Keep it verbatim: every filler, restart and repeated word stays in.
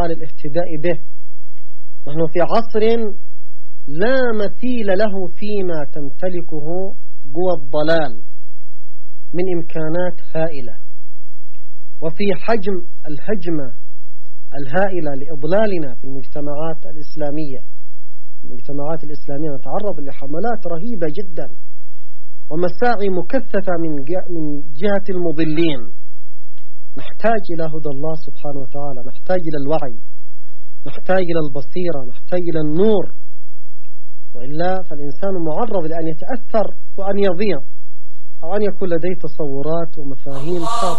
وتعالى الاهتداء به. نحن في عصر لا مثيل له فيما تمتلكه قوى الضلال من إمكانات هائلة، وفي حجم الهجمة الهائلة لإضلالنا في المجتمعات الإسلامية. المجتمعات الإسلامية نتعرض لحملات رهيبة جدا ومساعي مكثفة من من جهة المضلين. نحتاج إلى هدى الله سبحانه وتعالى، نحتاج إلى الوعي، نحتاج إلى البصيرة، نحتاج إلى النور، وإلا فالإنسان معرض لأن يتأثر وأن يضيع أو أن يكون لديه تصورات ومفاهيم خاطئة.